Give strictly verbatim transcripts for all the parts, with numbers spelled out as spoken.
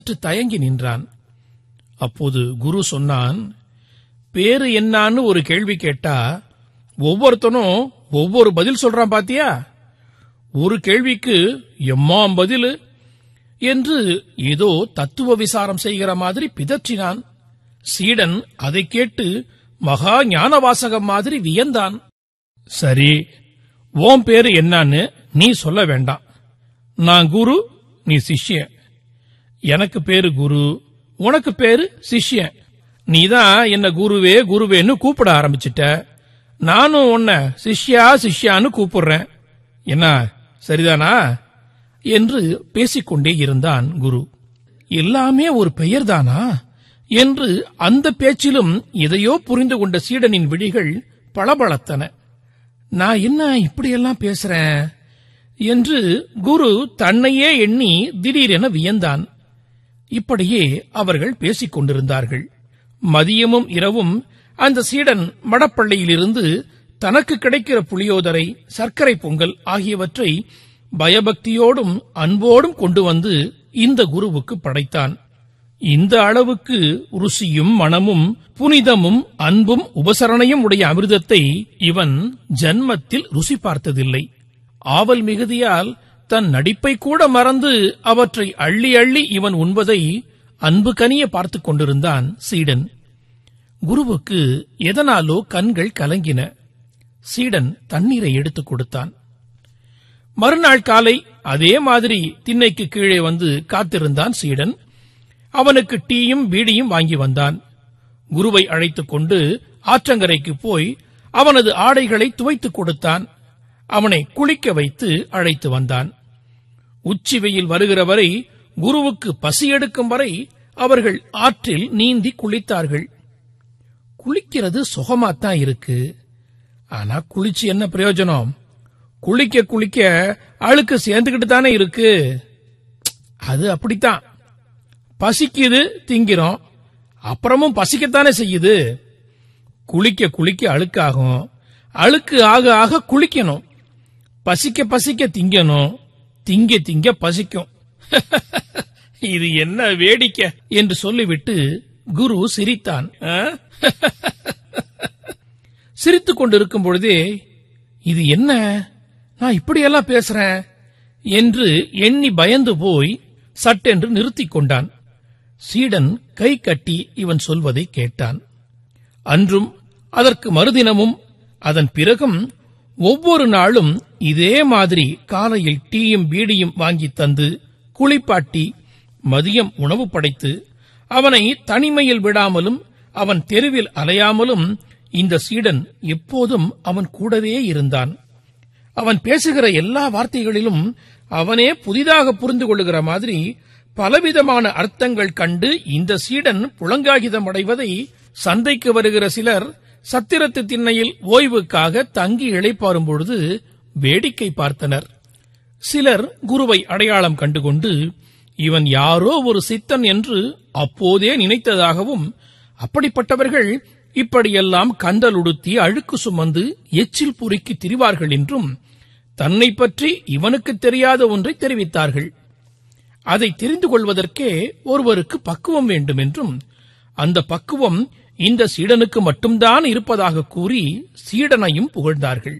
சற்று தயங்கி நின்றான். அப்போது குரு சொன்னான், பேரு என்னான்னு ஒரு கேள்வி கேட்டா ஒவ்வொருத்தனும் ஒவ்வொரு பதில் சொல்றான் பாத்தியா? ஒரு கேள்விக்கு எம்மாம் பதிலு என்று ஏதோ தத்துவ விசாரம் செய்கிற மாதிரி பிதற்றினான். சீடன் அதை கேட்டு மகா ஞானவாசகம் மாதிரி வியந்தான். சரி, உன் பேரு என்னான்னு நீ சொல்ல வேண்டாம். நான் குரு, நீ சிஷ்யன். எனக்கு பேரு குரு, உனக்கு பேரு சிஷ்யன். நீதான் என்ன குருவே குருவேன்னு கூப்பிட ஆரம்பிச்சிட்ட. நானும் உன்னை சிஷ்யா சிஷ்யான்னு கூப்பிடுறேன். என்ன சரிதானா என்று பேசிக்கொண்டே இருந்தான் குரு. எல்லாமே ஒரு பெயர்தானா என்று அந்த பேச்சிலும் எதையோ புரிந்து கொண்ட சீடனின் விழிகள் பளபளத்தன. நான் என்ன இப்படியெல்லாம் பேசுறேன் என்று குரு தன்னையே எண்ணி திடீரென வியந்தான். இப்படியே அவர்கள் பேசிக் கொண்டிருந்தார்கள். மதியமும் இரவும் அந்த சீடன் மடப்பள்ளியிலிருந்து தனக்கு கிடைக்கிற புளியோதரை, சர்க்கரை பொங்கல் ஆகியவற்றை பயபக்தியோடும் அன்போடும் கொண்டு வந்து இந்த குருவுக்கு படைத்தான். இந்த அளவுக்கு ருசியும் மணமும் புனிதமும் அன்பும் உபசரணையும் உடைய அமிர்தத்தை இவன் ஜன்மத்தில் ருசி பார்த்ததில்லை. ஆவல் மிகுதியால் தன் நடிப்பை கூட மறந்து அவற்றை அள்ளி அள்ளி இவன் உண்பதை அன்பு கனிய பார்த்துக் கொண்டிருந்தான் சீடன். குருவுக்கு எதனாலோ கண்கள் கலங்கின. சீடன் தண்ணீரை எடுத்துக் கொடுத்தான். மறுநாள் காலை அதே மாதிரி திண்ணைக்கு கீழே வந்து காத்திருந்தான் சீடன். அவனுக்கு டீயும் பீடியும் வாங்கி வந்தான். குருவை அழைத்துக் கொண்டு ஆற்றங்கரைக்கு போய் அவனது ஆடைகளை துவைத்துக் கொடுத்தான். அவனை குளிக்க வைத்து அழைத்து வந்தான். உச்சி வெயில் வருகிற வரை, குருவுக்கு பசி எடுக்கும் வரை அவர்கள் ஆற்றில் நீந்தி குளித்தார்கள். குளிக்கிறது சுகமாத்தான் இருக்கு. ஆனா குளிச்சு என்ன பிரயோஜனம்? குளிக்க குளிக்க அழுக்கு சேர்ந்துகிட்டு தானே இருக்கு. அது அப்படித்தான். பசிக்குது, திங்கிறோம், அப்புறமும் பசிக்கத்தானே செய்யுது. குளிக்க குளிக்க அழுக்காகும், அழுக்கு ஆக ஆக குளிக்கணும். பசிக்க பசிக்க திங்கணும், திங்க திங்க பசிக்கும். இது என்ன வேடிக்கை என்று சொல்லிவிட்டு குரு சிரித்தான். சிரித்துக் கொண்டிருக்கும் பொழுதே, இது என்ன, நான் இப்படியெல்லாம் பேசுறேன் என்று எண்ணி பயந்து போய் சட்டென்று நிறுத்திக் கொண்டான். சீடன் கை கட்டி இவன் சொல்வதை கேட்டான். அன்றும் அதற்கு மறுதினமும் அதன் பிறகும் ஒவ்வொரு நாளும் இதே மாதிரி காலையில் டீயும் பீடியும் வாங்கி தந்து குளிப்பாட்டி மதியம் உணவு படைத்து அவனை தனிமையில் விடாமலும் அவன் தெருவில் அலையாமலும் இந்த சீடன் எப்போதும் அவன் கூடவே இருந்தான். அவன் பேசுகிற எல்லா வார்த்தைகளிலும் அவனே புதிதாக புரிந்து கொள்ளுகிற மாதிரி பலவிதமான அர்த்தங்கள் கண்டு இந்த சீடன் புலங்காகிதம் அடைவதை சந்தைக்கு வருகிற சிலர் சத்திரத்து திண்ணையில் ஓய்வுக்காக தங்கி இளைப்பாறும் பொழுது வேடிக்கை பார்த்தனர். சிலர் குருவை அடையாளம் கண்டுகொண்டு இவன் யாரோ ஒரு சித்தன் என்று அப்போதே நினைத்ததாகவும், அப்படிப்பட்டவர்கள் இப்படியெல்லாம் கந்தல் உடுத்தி அழுக்கு சுமந்து எச்சில் பொறுக்கி திரிவார்கள் என்றும் தன்னை பற்றி இவனுக்கு தெரியாத ஒன்றை தெரிவித்தார்கள். அதை தெரிந்து கொள்வதற்கே ஒருவருக்கு பக்குவம் வேண்டும் என்றும், அந்த பக்குவம் இந்த சீடனுக்கு மட்டும்தான் இருப்பதாக கூறி சீடனையும் புகழ்ந்தார்கள்.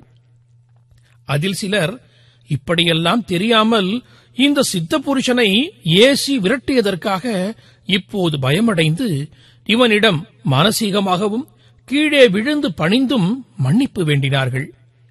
அதில் சிலர் இப்படியெல்லாம் தெரியாமல் இந்த சித்த புருஷனை ஏசி விரட்டியதற்காக இப்போது பயமடைந்து இவனிடம் மானசீகமாகவும் கீழே விழுந்து பணிந்தும் மன்னிப்பு வேண்டினார்கள்.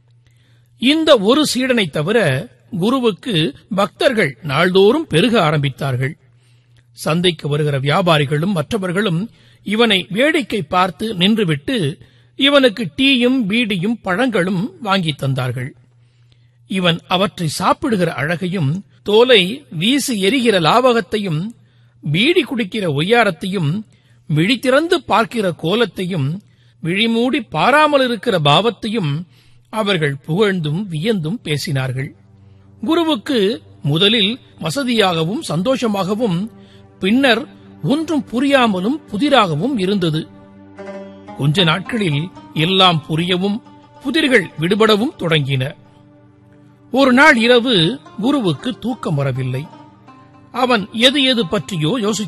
இந்த ஒரு சீடனை தவிர குருவுக்கு பக்தர்கள் நாள்தோறும் பெருக ஆரம்பித்தார்கள். சந்தைக்கு வருகிற வியாபாரிகளும் மற்றவர்களும் இவனை வேடிக்கை பார்த்து நின்றுவிட்டு இவனுக்கு டீயும் பீடியும் பழங்களும் வாங்கி தந்தார்கள். இவன் அவற்றை சாப்பிடுகிற அழகையும், தோலை வீசி எரிகிற லாவகத்தையும், பீடி குடிக்கிற ஒய்யாரத்தையும், விழித்திறந்து பார்க்கிற கோலத்தையும், விழிமூடி பாராமல் இருக்கிற பாவத்தையும் அவர்கள் புகழ்ந்தும் வியந்தும் பேசினார்கள். குருவுக்கு முதலில் வசதியாகவும் சந்தோஷமாகவும், பின்னர் ஒன்றும் புரியாமலும் புதிராகவும் இருந்தது. கொஞ்ச நாட்களில் எல்லாம் புரியவும் புதிர்கள் விடுபடவும் தொடங்கின. ஒரு நாள் இரவு குருவுக்கு தூக்கம் வரவில்லை. அவன் எது எது பற்றியோ யோசித்துக்